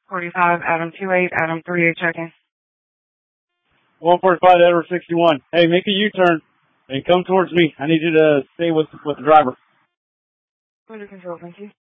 45, Adam 28, Adam 38, check-in. 145 Edward 61. Hey, make a U-turn and come towards me. I need you to stay with the driver. Under control, thank you.